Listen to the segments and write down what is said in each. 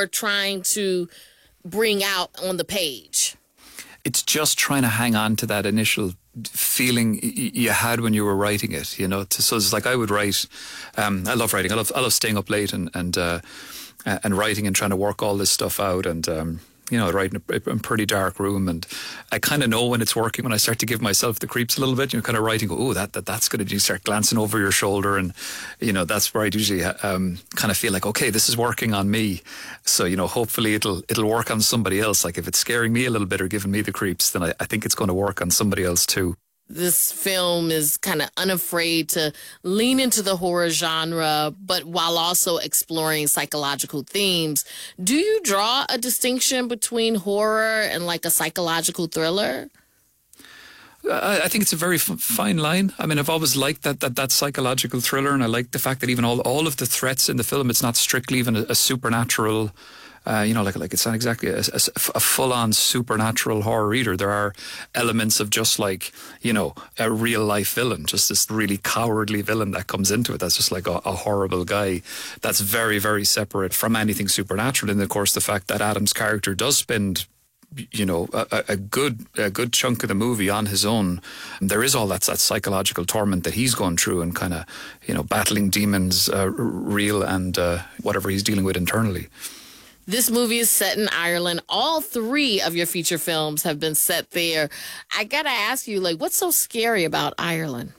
you're trying to bring out on the page? It's just trying to hang on to that initial feeling you had when you were writing it, you know. So it's like I would write. I love writing. I love staying up late and writing and trying to work all this stuff out. And you know, writing in a pretty dark room, and I kind of know when it's working when I start to give myself the creeps a little bit. You know, kind of writing, oh, that's good. You start glancing over your shoulder, and you know, that's where I usually kind of feel like, okay, this is working on me. So you know, hopefully it'll work on somebody else. Like if it's scaring me a little bit or giving me the creeps, then I think it's going to work on somebody else too. This film is kind of unafraid to lean into the horror genre, but while also exploring psychological themes. Do you draw a distinction between horror and like a psychological thriller? I think it's a very fine line. I mean, I've always liked that psychological thriller, and I like the fact that even all of the threats in the film, it's not strictly even a supernatural. You know, like it's not exactly a full-on supernatural horror either. There are elements of just like, you know, a real-life villain, just this really cowardly villain that comes into it. That's just like a horrible guy. That's very, very separate from anything supernatural. And of course, the fact that Adam's character does spend, you know, a good chunk of the movie on his own. There is all that psychological torment that he's going through and kind of, you know, battling demons, real and whatever he's dealing with internally. This movie is set in Ireland. All three of your feature films have been set there. I gotta ask you, like, what's so scary about Ireland?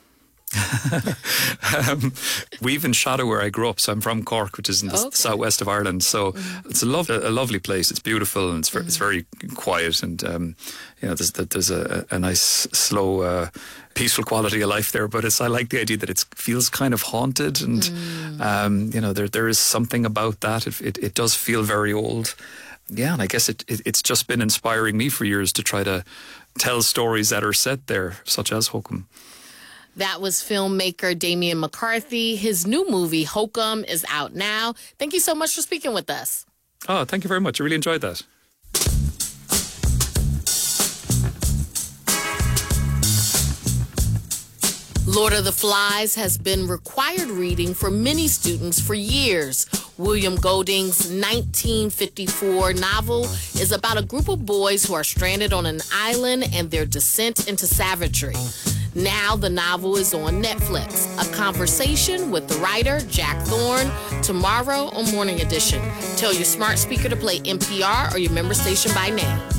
We even shot it where I grew up. So I'm from Cork, which is in the southwest of Ireland. So it's a lovely place. It's beautiful and it's very quiet. And you know, there's a nice, slow, peaceful quality of life there. But I like the idea that it feels kind of haunted, and you know, there is something about that. It does feel very old. Yeah, and I guess it's just been inspiring me for years to try to tell stories that are set there, such as Hokum. That was filmmaker Damian McCarthy. His new movie, Hokum, is out now. Thank you so much for speaking with us. Oh, thank you very much. I really enjoyed that. Lord of the Flies has been required reading for many students for years. William Golding's 1954 novel is about a group of boys who are stranded on an island and their descent into savagery. Now the novel is on Netflix. A conversation with the writer, Jack Thorne, tomorrow on Morning Edition. Tell your smart speaker to play NPR or your member station by name.